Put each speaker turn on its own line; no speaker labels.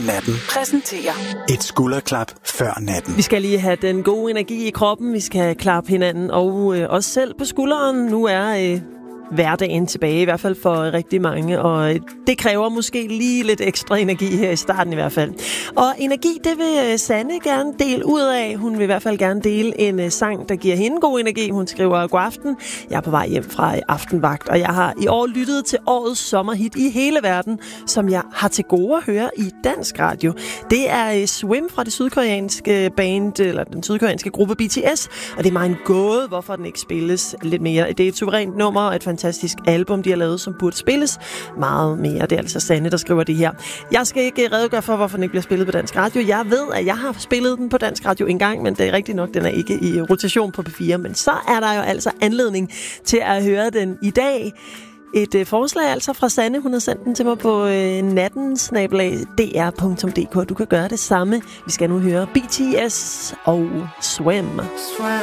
Natten
præsenterer
et skulderklap før natten.
Vi skal lige have den gode energi i kroppen. Vi skal klappe hinanden og os selv på skulderen. Nu er hverdagen tilbage, i hvert fald for rigtig mange, og det kræver måske lige lidt ekstra energi her i starten i hvert fald. Og energi, det vil Sanne gerne dele ud af. Hun vil i hvert fald gerne dele en sang, der giver hende god energi. Hun skriver: god aften, jeg er på vej hjem fra aftenvagt, og jeg har i år lyttet til årets sommerhit i hele verden, som jeg har til gode at høre i dansk radio. Det er Swim fra det sydkoreanske band, eller den sydkoreanske gruppe BTS, og det er mig en gåde, hvorfor den ikke spilles lidt mere. Det er et suverænt nummer og et fantastisk album, de har lavet, som burde spilles meget mere. Det er altså Sanne, der skriver det her. Jeg skal ikke redegøre for, hvorfor den ikke bliver spillet på dansk radio. Jeg ved, at jeg har spillet den på dansk radio en gang, men det er rigtigt nok, den er ikke i rotation på P4. Men så er der jo altså anledning til at høre den i dag. Et forslag altså fra Sanne. Hun har sendt den til mig på natten@dr.dk. Du kan gøre det samme. Vi skal nu høre BTS og Swim.